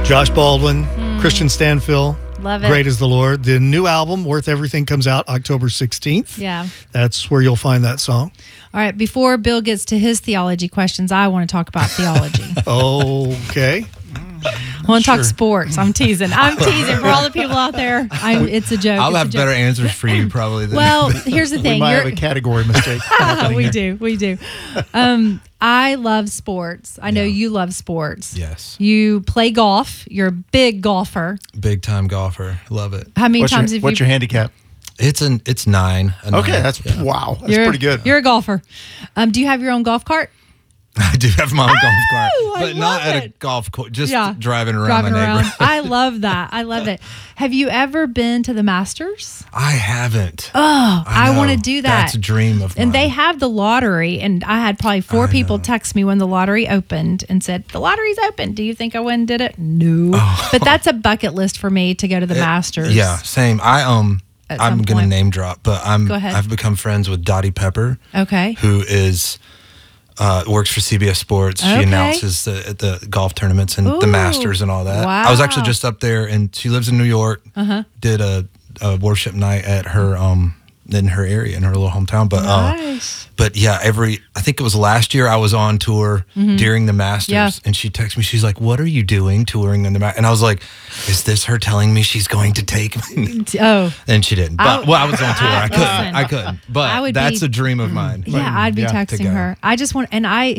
Josh Baldwin, Christian Stanfill. Love it. Great as the Lord. The new album, Worth Everything, comes out October 16th. Yeah. That's where you'll find that song. All right. Before Bill gets to his theology questions, I want to talk about theology. Okay. I want to talk sports. I'm teasing. For all the people out there. It's a joke. I'll It's a have joke. better answers for you probably. Well, here's the thing. We might have a category mistake. We do. I love sports. I know you love sports. Yes. You play golf. You're a big golfer. Big time golfer. Love it. How many What's times have your you? handicap? It's 9. Okay, that's wow. That's pretty good. You're a golfer. Do you have your own golf cart? I do have my own golf cart, I but not love at a it. golf course. Just driving around Driving my around. neighborhood. I love that. I love it. Have you ever been to the Masters? I haven't. Oh, I know. want to do that. That's a dream of mine. And they have the lottery, and I had probably 4 people text me when the lottery opened and said, "The lottery's open. Do you think I went and did it?" No. But that's a bucket list for me to go to the Masters. Yeah, same. I'm some gonna point. name drop, but Go ahead. I've become friends with Dottie Pepper. Okay. Who is works for CBS Sports. She Okay. announces the golf tournaments and the Ooh, Masters and all that. wow. I was actually just up there, and she lives in New York. Did a worship night at her in her area, in her little hometown. But Nice. but yeah, I think it was last year I was on tour during the Masters, Yeah. and she texted me. She's like, "What are you doing touring in the Masters?" And I was like, "Is this her telling me she's going to take me?" Oh. And she didn't. But I was on tour. I couldn't. I But would that's be- a dream of mine. Yeah, I'd be to texting go. her. I just want, and I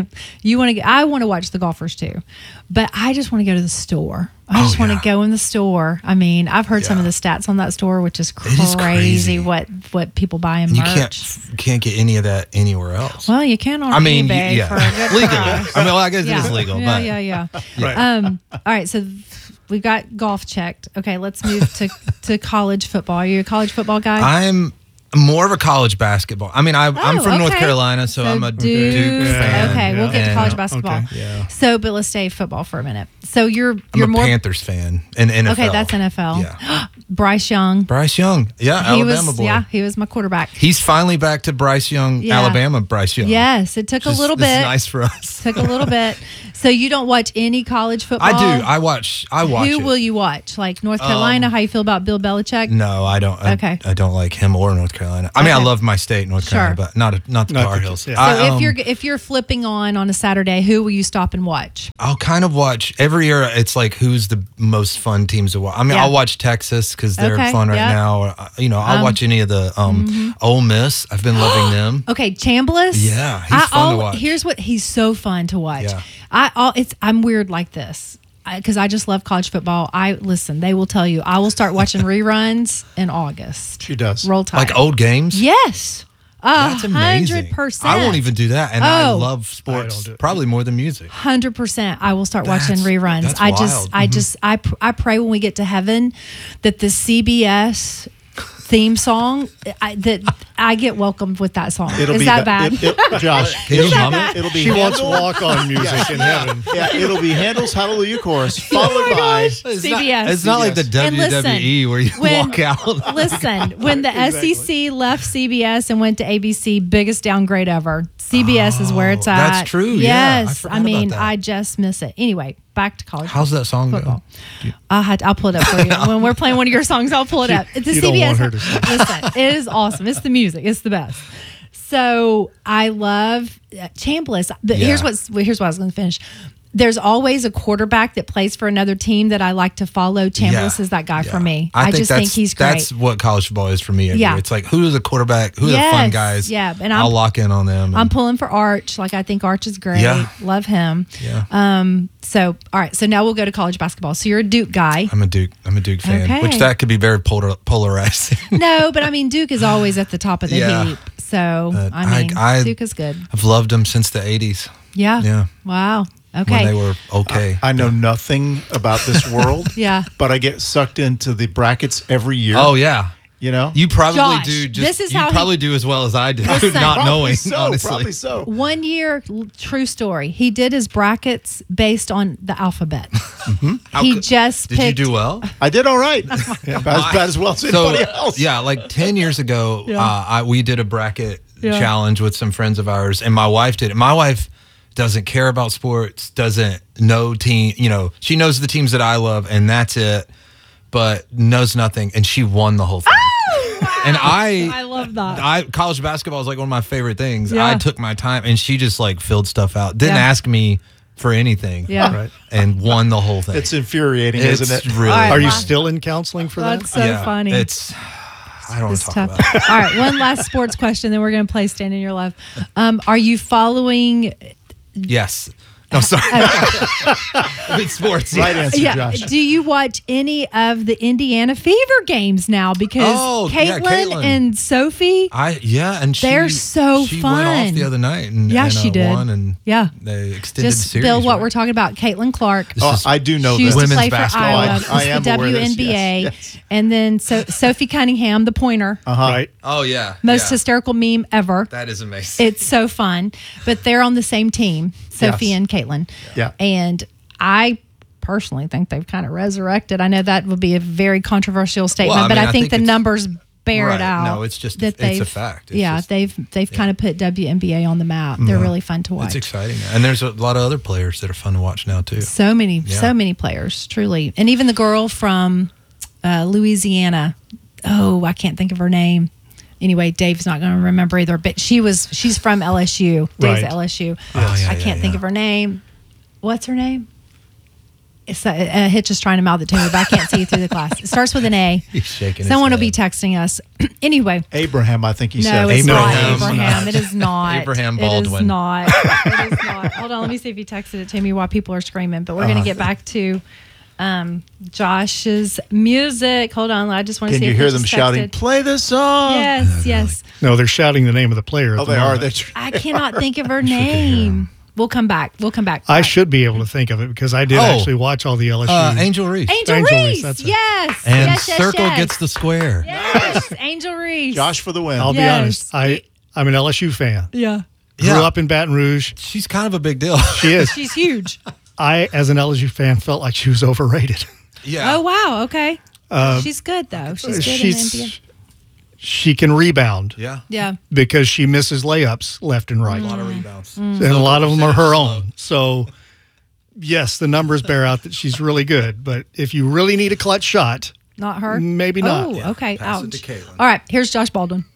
want to watch the golfers too, but I just want to go to the store. I just want to go in the store. I mean, I've heard some of the stats on that store, which is crazy. is crazy. What people buy in You merch. can't get any of that anywhere else. Well, you can on I mean, eBay yeah, for a good legally. price. I mean, well, I guess it is legal. Yeah. but Right. All right, so we got golf checked. Okay, let's move to college football. Are you a college football guy? I'm more of a college basketball. I mean, I'm from North okay. Carolina, so I'm a Duke fan. Okay, we'll get to And, college basketball. okay. Yeah. So, but let's stay football for a minute. So you're I'm a more Panthers fan in NFL. okay. That's NFL. Yeah. Bryce Young. Bryce Young. Yeah, Alabama boy. Yeah, he was my quarterback. He's finally back to Bryce Young, Yeah. Alabama Bryce Young. Yes, it took a little This bit. is nice for us. Took a little bit. So you don't watch any college football? I do. I watch Who it. will you watch? Like North Carolina? How you feel about Bill Belichick? No, I don't. Okay. I don't like him or North Carolina. I mean, I Okay. love my state, North Carolina, Sure. but not the Not Tar the- Heels. yeah. So I, if you're flipping on a Saturday, who will you stop and watch? I'll kind of watch every year. It's like who's the most fun teams to watch. I mean, Yeah. I'll watch Texas because they're Okay, fun right yeah. now. Or, I'll watch any of the Ole Miss. I've been loving them. Okay, Chambliss. Yeah, he's fun to watch. Here's what he's so fun to watch. Yeah. I'm weird like this because I just love college football. Listen. They will tell you. I will start watching reruns in August. She does. Roll Tide. Like old games. Yes. That's amazing. 100%. I won't even do that, and I Oh. love I sports don't do it. probably more than music. 100%. I will start watching That's- reruns. that's I wild. just, I pray when we get to heaven that the CBS theme song that I get welcomed with that song. It'll Is be that bad? Josh. Can you hum it? It'll be She wants Handel. walk-on music in heaven. Yeah, it'll be Handel's Hallelujah Chorus, followed Oh my by gosh. It's CBS. Not, it's not like the And listen, WWE where you when- walk out. Listen, when the SEC left CBS and went to ABC, biggest downgrade ever. CBS is where it's at. that's true, yeah. I Yes, forgot I mean, about that. I just miss it. Anyway, back to college. How's that song football. go? I'll pull it up for you. When we're playing one of your songs, I'll pull it up. It's a you don't CBS. want her to sing. Listen, it is awesome. It's the music. It's the best. So I love Chambliss. But Yeah. here's what I was going to finish. There's always a quarterback that plays for another team that I like to follow. Chambliss is that guy for me. I just think he's great. That's what college football is for me. Every Yeah. year. It's like who's the quarterback? Who are the fun Yes, guys? yeah, and I'll lock in on them. I'm and- pulling for Arch. Like I think Arch is great. Yeah. Love him. Yeah. So all right. So now we'll go to college basketball. So you're a Duke guy. I'm a Duke fan, Okay. which that could be very polarizing. No, but I mean Duke is always at the top of the Yeah. heap. So I mean Duke is good. I've loved them since the '80s Yeah. Yeah. Wow. when Okay. they were okay. I know nothing about this world. Yeah. But I get sucked into the brackets every year. Oh yeah. You know? You probably Josh, do. this is you how he- probably do as well as I do, Listen. not Probably knowing. so, honestly, Probably so. 1 year, true story. He did his brackets based on the alphabet. He just did picked. you do well? I did all right. About as well as anybody else. Yeah, like 10 years ago, we did a bracket Yeah. challenge with some friends of ours, and my wife did it. My wife doesn't care about sports, doesn't know team. You know, she knows the teams that I love, and that's it. But knows nothing, and she won the whole thing. Oh, wow. And I love that. College basketball is like one of my favorite things. Yeah. I took my time, and she just like filled stuff out. Didn't Yeah. ask me for anything. Yeah. Right. And won the whole thing. It's infuriating, It's isn't it? really. All right, Are you wow. still in counseling for that? That's so funny. I don't want It's to talk tough. about it. All right, one last sports question, then we're going to play Stand in Your Love. Are you following? Yes. No, sorry. It's sports. Right answer, Yeah. Josh. Do you watch any of the Indiana Fever games now? Because Oh, yeah, Caitlin. and Sophie. And They're so she fun. went off the other night and Yeah, and, she did. won and Yeah. they extended the Just series. Bill, what right? we're talking about, Caitlin Clark. This Oh, is- I do know She used that. to Women's play for basketball. Iowa. I It's am the aware of this, WNBA. yes. And then Sophie Cunningham, the pointer. Right. Oh yeah. Most yeah. hysterical meme ever. That is amazing. It's so fun. But they're on the same team, Sophie Yes. and Caitlin. Yeah. And I personally think they've kind of resurrected. I know that would be a very controversial statement, Well, I but mean, I I think think the it's- numbers bear Right. it out. No, it's just- that it's a they've- fact. It's just- they've kind of put WNBA on the map. They're really fun to watch. It's exciting, and there's a lot of other players that are fun to watch now too. So many Yeah. players, truly. And even the girl from Louisiana. Oh, I can't think of her name. Anyway, Dave's not going to remember either, but she's from LSU. Dave's Right. at LSU. Oh, yeah, I can't yeah, think yeah. of her name. What's her name? It's Hitch is trying to mouth it to me, but I can't see it through the glass. It starts with an A. He's shaking. Someone will his be head. texting us. Anyway, Abraham, I think he no, said. it's not Abraham. Abraham. It is not. Abraham It Baldwin. is not. It is not. Hold on. Let me see if he texted it to me while people are screaming. But we're going to get back to Josh's music. Hold on. I just want to Can see you if hear he them just shouting, texted. play the song? Yes, yes. No, they're shouting the name of the player. at Oh, the they are. moment. That's I cannot think of her name. We'll come back. We'll come back. I should be able to think of it because I did Oh. actually watch all the LSU. Angel Reese. Angel Angel Reese, Reese. that's it. Yes. And yes, yes, Circle yes. gets the square. Yes. Angel Reese. Josh for the win. I'll be Yes. honest. I'm an LSU fan. Yeah. Grew Yeah. up in Baton Rouge. She's kind of a big deal. She is. She's huge. I, as an LSU fan, felt like she was overrated. Yeah. Oh, wow. Okay. she's good, though. She's good in the NBA. She can rebound Yeah. Yeah. because she misses layups left and right. A lot of rebounds. And a lot of them are her Percentage own. So, yes, the numbers bear out that she's really good. But if you really need a clutch shot, Not her? maybe not. Oh, okay. Pass it Ouch. to Caitlin. All right. Here's Josh Baldwin.